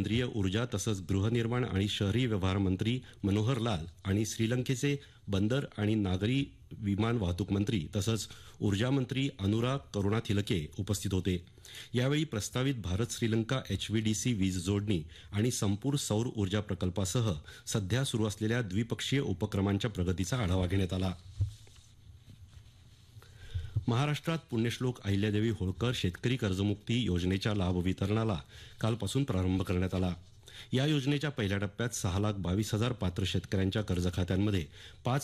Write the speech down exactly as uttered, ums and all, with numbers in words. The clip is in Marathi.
केंद्रीय ऊर्जा तसंच गृहनिर्माण आणि शहरी व्यवहार मंत्री मनोहर लाल आणि श्रीलंकेचे बंदर आणि नागरी विमान वाहतूक मंत्री तसंच ऊर्जा मंत्री अनुराग करुणाथिलके उपस्थित होते. यावेळी प्रस्तावित भारत श्रीलंका एचव्हीडीसी वीज जोडणी आणि संपूर सौर ऊर्जा प्रकल्पासह सध्या सुरू असलेल्या द्विपक्षीय उपक्रमांच्या प्रगतीचा आढावा घेण्यात आला. महाराष्ट्रात पुण्यश्लोक अहिल्यादेवी होळकर शेतकरी कर्जमुक्ती योजनेच्या लाभ वितरणाला कालपासून प्रारंभ करण्यात आला. या योजनेच्या पहिल्या टप्प्यात सहा लाख बावीस हजार पात्र शेतकऱ्यांच्या कर्ज खात्यांमध्ये पाच